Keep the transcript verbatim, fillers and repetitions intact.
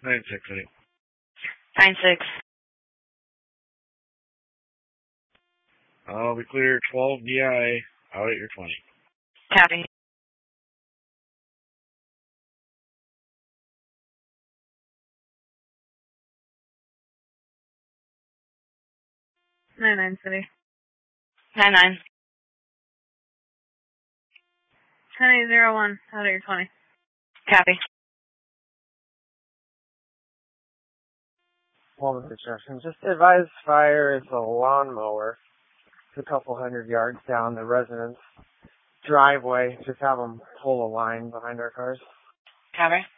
nine six eight. nine six. I'll be clear twelve D I, out at your twenty. Copy. nine nine City. nine nine. ten eight zero one, out at your twenty. Copy. Walnut Construction. Just advise fire is a lawnmower. It's a couple hundred yards down the residence driveway. Just have them pull a line behind our cars. Copy.